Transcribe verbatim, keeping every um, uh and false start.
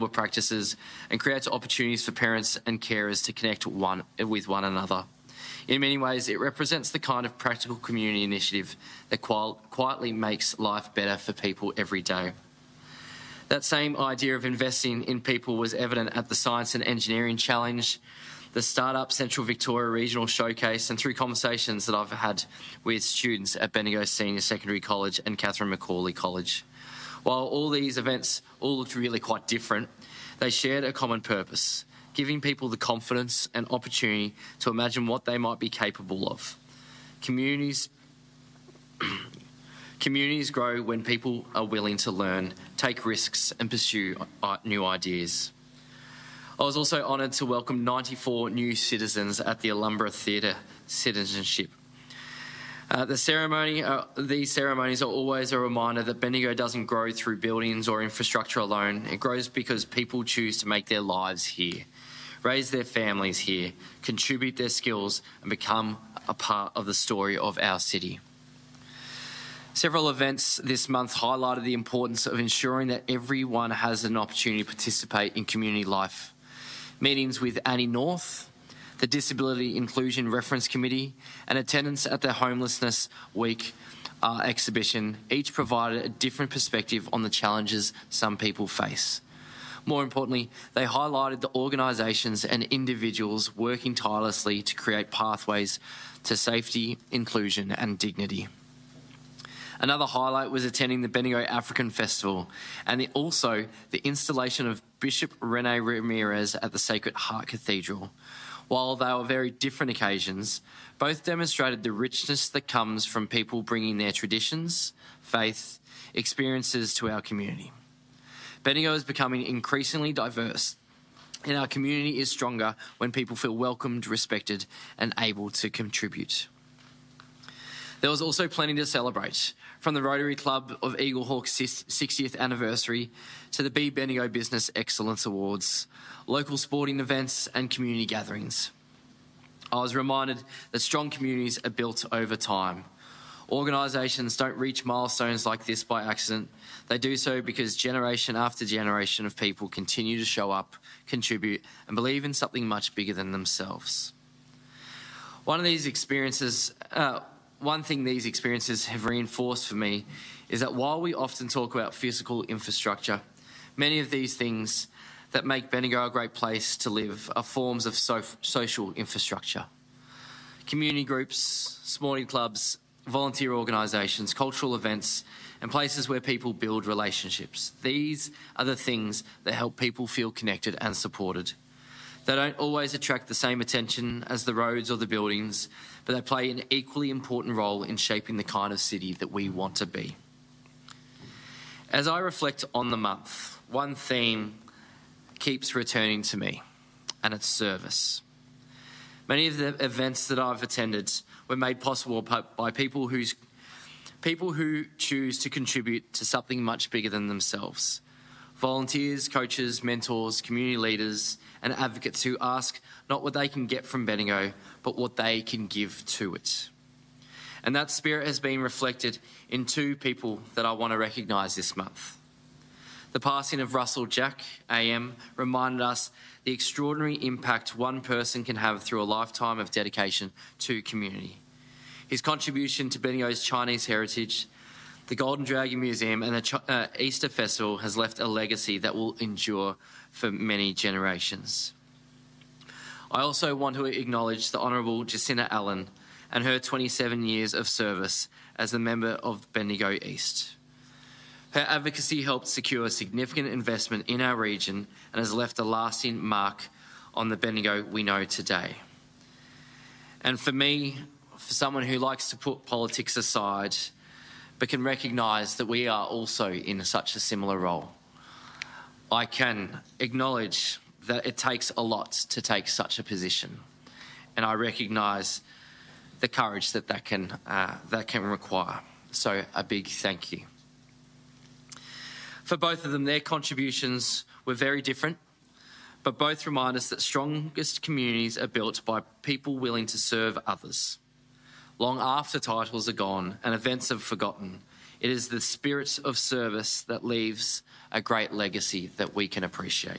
practices and creates opportunities for parents and carers to connect one with one another. In many ways, it represents the kind of practical community initiative that quietly makes life better for people every day. That same idea of investing in people was evident at the Science and Engineering Challenge, the Startup Central Victoria Regional Showcase, and through conversations that I've had with students at Bendigo Senior Secondary College and Catherine Macaulay College. While all these events all looked really quite different, they shared a common purpose: giving people the confidence and opportunity to imagine what they might be capable of. Communities, communities grow when people are willing to learn, take risks and pursue new ideas. I was also honoured to welcome ninety-four new citizens at the Alumbra Theatre Citizenship. Uh, the ceremony, uh, these ceremonies are always a reminder that Bendigo doesn't grow through buildings or infrastructure alone. It grows because people choose to make their lives here, raise their families here, contribute their skills and become a part of the story of our city. Several events this month highlighted the importance of ensuring that everyone has an opportunity to participate in community life. Meetings with Annie North, the Disability Inclusion Reference Committee, and attendance at the Homelessness Week uh, exhibition each provided a different perspective on the challenges some people face. More importantly, they highlighted the organisations and individuals working tirelessly to create pathways to safety, inclusion and dignity. Another highlight was attending the Bendigo African Festival and the, also the installation of Bishop Rene Ramirez at the Sacred Heart Cathedral. While they were very different occasions, both demonstrated the richness that comes from people bringing their traditions, faith, experiences to our community. Bendigo is becoming increasingly diverse, and our community is stronger when people feel welcomed, respected, and able to contribute. There was also plenty to celebrate, from the Rotary Club of Eagle Hawk's sixtieth anniversary to the B Bendigo Business Excellence Awards, local sporting events and community gatherings. I was reminded that strong communities are built over time. Organisations don't reach milestones like this by accident. They do so because generation after generation of people continue to show up, contribute, and believe in something much bigger than themselves. One of these experiences, uh, one thing these experiences have reinforced for me is that while we often talk about physical infrastructure, many of these things that make Bendigo a great place to live are forms of so- social infrastructure. Community groups, sporting clubs, volunteer organisations, cultural events, and places where people build relationships. These are the things that help people feel connected and supported. They don't always attract the same attention as the roads or the buildings, but they play an equally important role in shaping the kind of city that we want to be. As I reflect on the month, one theme keeps returning to me, and it's service. Many of the events that I've attended were made possible by people who's people who choose to contribute to something much bigger than themselves. Volunteers, coaches, mentors, community leaders, and advocates who ask not what they can get from Bendigo, but what they can give to it. And that spirit has been reflected in two people that I want to recognise this month. The passing of Russell Jack, A M, reminded us the extraordinary impact one person can have through a lifetime of dedication to community. His contribution to Bendigo's Chinese heritage, the Golden Dragon Museum and the Ch- uh, Easter Festival has left a legacy that will endure for many generations. I also want to acknowledge the Honourable Jacinta Allen and her twenty-seven years of service as a member of Bendigo East. Her advocacy helped secure significant investment in our region and has left a lasting mark on the Bendigo we know today. And for me, for someone who likes to put politics aside, but can recognise that we are also in such a similar role, I can acknowledge that it takes a lot to take such a position, and I recognise the courage that that can, uh, that can require. So a big thank you. For both of them, their contributions were very different, but both remind us that strongest communities are built by people willing to serve others. Long after titles are gone and events are forgotten, It is the spirit of service that leaves a great legacy that we can appreciate.